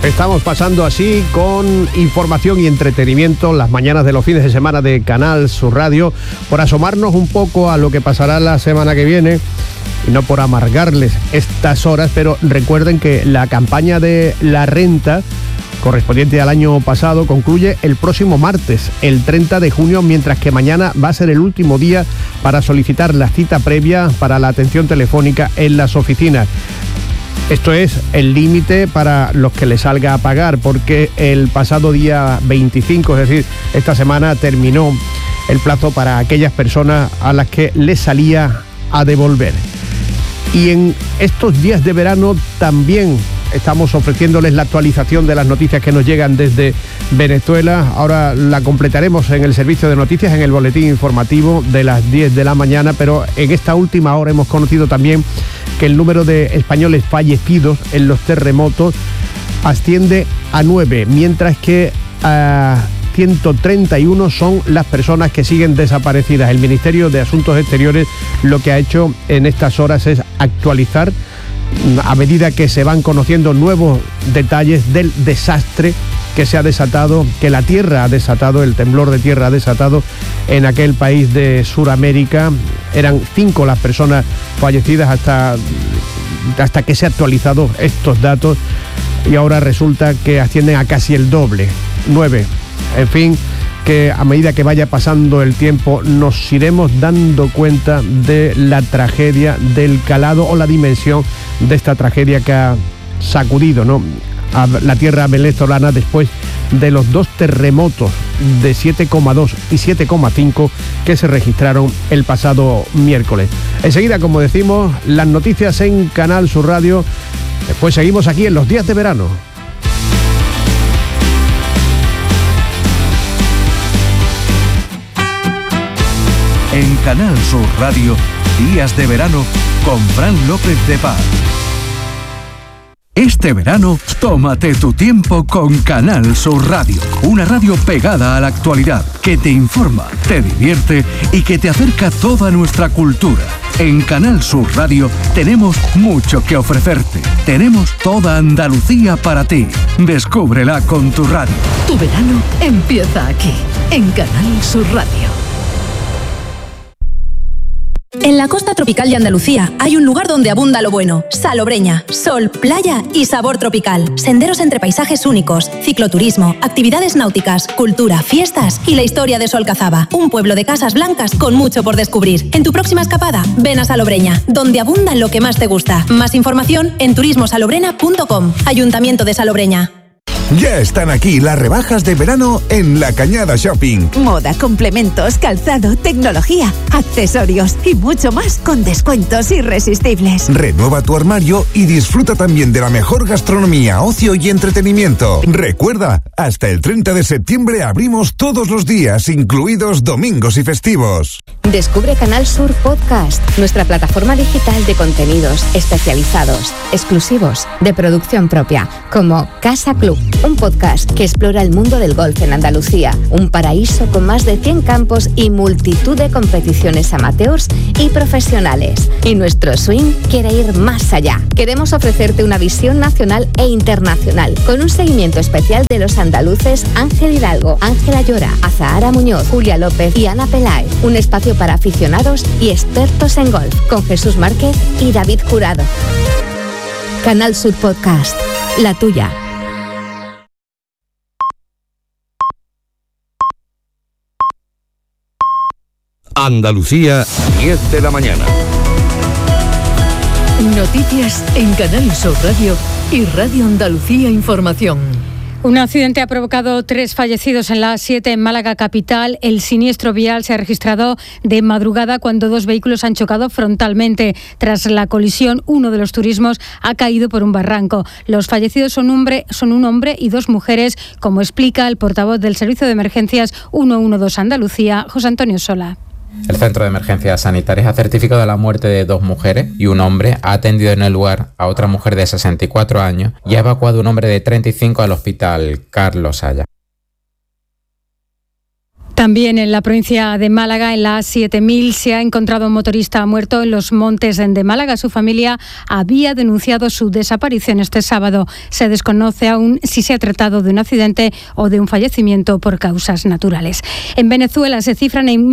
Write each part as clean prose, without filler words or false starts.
Estamos pasando así con información y entretenimiento las mañanas de los fines de semana de Canal Sur Radio, por asomarnos un poco a lo que pasará la semana que viene y no por amargarles estas horas, pero recuerden que la campaña de la renta correspondiente al año pasado concluye el próximo martes, el 30 de junio, mientras que mañana va a ser el último día para solicitar la cita previa para la atención telefónica en las oficinas. Esto es el límite para los que les salga a pagar, porque el pasado día 25, es decir, esta semana terminó el plazo para aquellas personas a las que les salía a devolver. Y en estos días de verano también estamos ofreciéndoles la actualización de las noticias que nos llegan desde Venezuela. Ahora la completaremos en el servicio de noticias, en el boletín informativo de las 10 de la mañana, pero en esta última hora hemos conocido también que el número de españoles fallecidos en los terremotos asciende a 9, mientras que 131 son las personas que siguen desaparecidas. El Ministerio de Asuntos Exteriores lo que ha hecho en estas horas es actualizar, a medida que se van conociendo nuevos detalles del desastre que se ha desatado, que la tierra ha desatado, el temblor de tierra ha desatado en aquel país de Sudamérica. Eran 5 las personas fallecidas hasta que se han actualizado estos datos, y ahora resulta que ascienden a casi el doble, 9. En fin, que a medida que vaya pasando el tiempo nos iremos dando cuenta de la tragedia, del calado o la dimensión de esta tragedia que ha sacudido, ¿no?, a la tierra venezolana después de los 2 terremotos de 7,2 y 7,5 que se registraron el pasado miércoles. Enseguida, como decimos, las noticias en Canal Sur Radio. Después seguimos aquí en los días de verano. En Canal Sur Radio, Días de Verano con Fran López de Paz. Este verano, tómate tu tiempo con Canal Sur Radio, una radio pegada a la actualidad, que te informa, te divierte y que te acerca toda nuestra cultura. En Canal Sur Radio tenemos mucho que ofrecerte. Tenemos toda Andalucía para ti. Descúbrela con tu radio. Tu verano empieza aquí, en Canal Sur Radio. En la costa tropical de Andalucía hay un lugar donde abunda lo bueno. Salobreña, sol, playa y sabor tropical. Senderos entre paisajes únicos, cicloturismo, actividades náuticas, cultura, fiestas y la historia de Solcazaba. Un pueblo de casas blancas con mucho por descubrir. En tu próxima escapada, ven a Salobreña, donde abunda lo que más te gusta. Más información en turismosalobrena.com. Ayuntamiento de Salobreña. Ya están aquí las rebajas de verano en La Cañada Shopping. Moda, complementos, calzado, tecnología, accesorios y mucho más con descuentos irresistibles. Renueva tu armario y disfruta también de la mejor gastronomía, ocio y entretenimiento. Recuerda, hasta el 30 de septiembre abrimos todos los días, incluidos domingos y festivos. Descubre Canal Sur Podcast, nuestra plataforma digital de contenidos especializados, exclusivos, de producción propia, como Casa Club, un podcast que explora el mundo del golf en Andalucía, un paraíso con más de 100 campos y multitud de competiciones amateurs y profesionales. Y nuestro swing quiere ir más allá. Queremos ofrecerte una visión nacional e internacional, con un seguimiento especial de los andaluces Ángel Hidalgo, Ángela Llora, Azahara Muñoz, Julia López y Ana Peláez. Un espacio para aficionados y expertos en golf, con Jesús Márquez y David Jurado. Canal Sur Podcast, la tuya. Andalucía, 10 de la mañana. Noticias en Canal Sur Radio y Radio Andalucía Información. Un accidente ha provocado 3 fallecidos en la A7 en Málaga capital. El siniestro vial se ha registrado de madrugada cuando 2 vehículos han chocado frontalmente. Tras la colisión, uno de los turismos ha caído por un barranco. Los fallecidos son un hombre y 2 mujeres, como explica el portavoz del Servicio de Emergencias 112 Andalucía, José Antonio Sola. El Centro de Emergencias Sanitarias ha certificado la muerte de 2 mujeres y un hombre. Ha atendido en el lugar a otra mujer de 64 años y ha evacuado a un hombre de 35 al hospital Carlos Haya. También en la provincia de Málaga, en la A7000, se ha encontrado un motorista muerto en los montes de Málaga. Su familia había denunciado su desaparición este sábado. Se desconoce aún si se ha tratado de un accidente o de un fallecimiento por causas naturales. En Venezuela se cifran en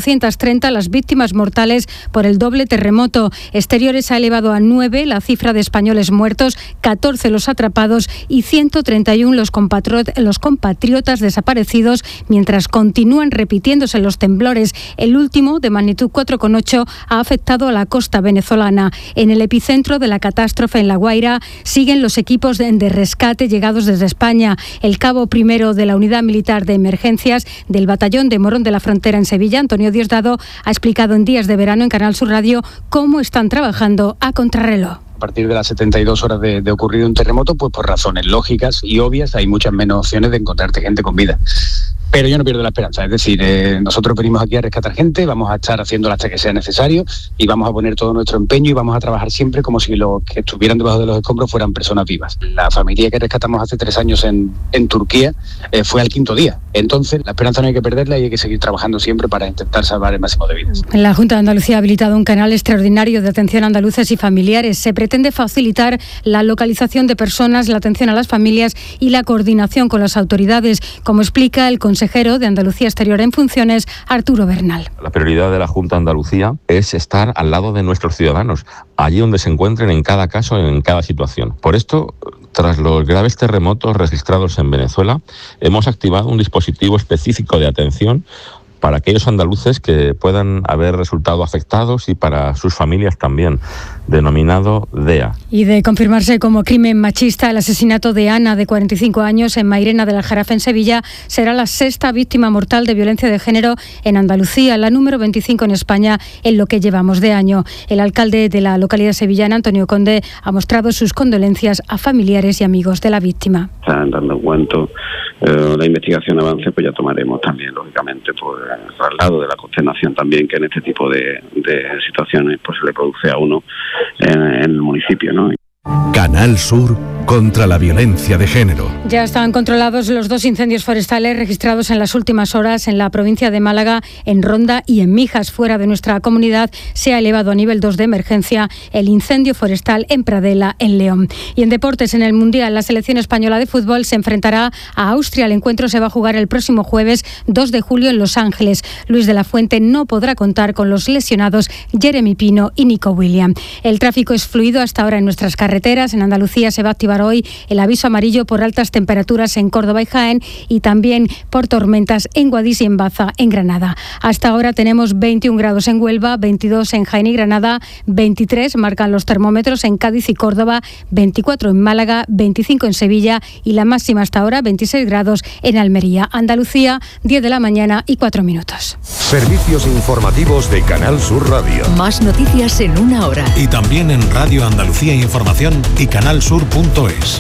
1.430 las víctimas mortales por el doble terremoto. Exteriores ha elevado a 9 la cifra de españoles muertos, 14 los atrapados y 131 los compatriotas desaparecidos, mientras continúan repitiéndose los temblores. El último, de magnitud 4,8, ha afectado a la costa venezolana. En el epicentro de la catástrofe, en La Guaira, siguen los equipos de rescate llegados desde España. El cabo primero de la Unidad Militar de Emergencias del Batallón de Morón de la Frontera en Sevilla, Antonio Diosdado, ha explicado en Días de Verano en Canal Sur Radio cómo están trabajando a contrarreloj. A partir de las 72 horas de ocurrido un terremoto, pues por razones lógicas y obvias hay muchas menos opciones de encontrarte gente con vida. Pero yo no pierdo la esperanza, es decir, nosotros venimos aquí a rescatar gente, vamos a estar haciéndolo hasta que sea necesario y vamos a poner todo nuestro empeño y vamos a trabajar siempre como si los que estuvieran debajo de los escombros fueran personas vivas. La familia que rescatamos hace 3 años en Turquía fue al 5.º día. Entonces, la esperanza no hay que perderla y hay que seguir trabajando siempre para intentar salvar el máximo de vidas. La Junta de Andalucía ha habilitado un canal extraordinario de atención a andaluces y familiares. Se pretende facilitar la localización de personas, la atención a las familias y la coordinación con las autoridades, como explica el consejero de Andalucía Exterior en funciones, Arturo Bernal. La prioridad de la Junta de Andalucía es estar al lado de nuestros ciudadanos, allí donde se encuentren en cada caso, en cada situación. Por esto, tras los graves terremotos registrados en Venezuela, hemos activado un dispositivo específico de atención para aquellos andaluces que puedan haber resultado afectados y para sus familias también, denominado DEA. Y de confirmarse como crimen machista, el asesinato de Ana, de 45 años, en Mairena del Aljarafe, en Sevilla, será la 6ª víctima mortal de violencia de género en Andalucía, la número 25 en España en lo que llevamos de año. El alcalde de la localidad sevillana, Antonio Conde, ha mostrado sus condolencias a familiares y amigos de la víctima. Están dando cuento, la investigación avance, pues ya tomaremos también, lógicamente, pues al lado de la consternación también que en este tipo de situaciones pues se le produce a uno en el municipio, ¿no? Canal Sur contra la violencia de género. Ya están controlados los 2 incendios forestales registrados en las últimas horas en la provincia de Málaga, en Ronda y en Mijas. Fuera de nuestra comunidad se ha elevado a nivel 2 de emergencia el incendio forestal en Pradela, en León. Y en deportes, en el Mundial, la selección española de fútbol se enfrentará a Austria. El encuentro se va a jugar el próximo jueves 2 de julio en Los Ángeles. Luis de la Fuente no podrá contar con los lesionados Jeremy Pino y Nico Williams. El tráfico es fluido hasta ahora en nuestras carreteras. En Andalucía se va a activar hoy el aviso amarillo por altas temperaturas en Córdoba y Jaén y también por tormentas en Guadix y en Baza, en Granada. Hasta ahora tenemos 21 grados en Huelva, 22 en Jaén y Granada, 23 marcan los termómetros en Cádiz y Córdoba, 24 en Málaga, 25 en Sevilla y la máxima hasta ahora 26 grados en Almería. Andalucía, 10 de la mañana y 4 minutos. Servicios informativos de Canal Sur Radio. Más noticias en 1 hora. Y también en Radio Andalucía Información y canalsur.es.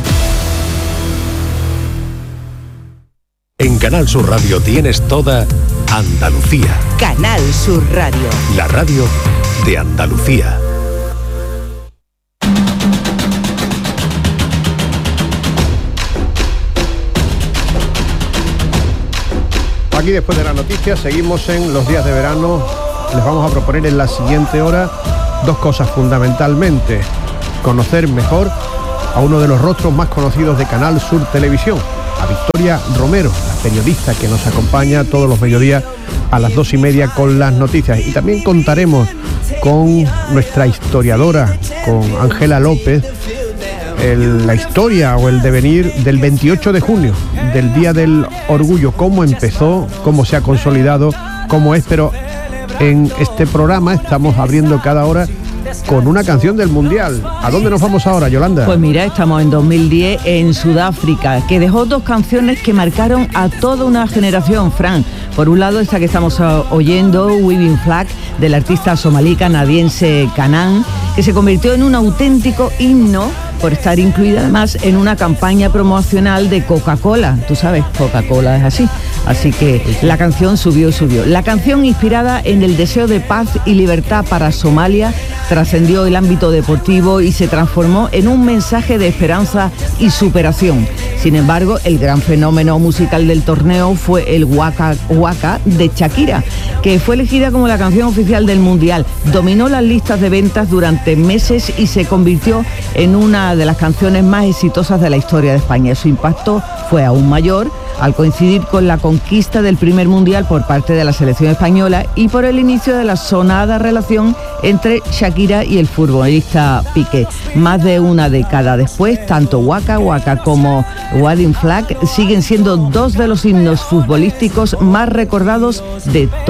En Canal Sur Radio tienes toda Andalucía. Canal Sur Radio. La radio de Andalucía. Aquí después de las noticias seguimos en los días de verano. Les vamos a proponer en la siguiente hora 2 cosas fundamentalmente. Conocer mejor a uno de los rostros más conocidos de Canal Sur Televisión, a Victoria Romero, la periodista que nos acompaña todos los mediodías a las 2:30 con las noticias. Y también contaremos con nuestra historiadora, con Ángela López, la historia o el devenir del 28 de junio, del Día del Orgullo, cómo empezó, cómo se ha consolidado, cómo es, pero en este programa estamos abriendo cada hora con una canción del Mundial. ¿A dónde nos vamos ahora, Yolanda? Pues mira, estamos en 2010 en Sudáfrica, que dejó 2 canciones que marcaron a toda una generación, Fran. Por un lado, esta que estamos oyendo, Waving Flag, del artista somalí canadiense Canaan, que se convirtió en un auténtico himno por estar incluida además en una campaña promocional de Coca-Cola. Tú sabes, Coca-Cola es así. Así que la canción subió. La canción, inspirada en el deseo de paz y libertad para Somalia, trascendió el ámbito deportivo y se transformó en un mensaje de esperanza y superación. Sin embargo, el gran fenómeno musical del torneo fue el Waka Waka de Shakira, que fue elegida como la canción oficial del Mundial. Dominó las listas de ventas durante meses y se convirtió en una de las canciones más exitosas de la historia de España. Su impacto fue aún mayor al coincidir con la conquista del primer Mundial por parte de la selección española y por el inicio de la sonada relación entre Shakira y el futbolista Piqué. Más de una década después, tanto Waka Waka como Wedding Flag siguen siendo dos de los himnos futbolísticos más recordados de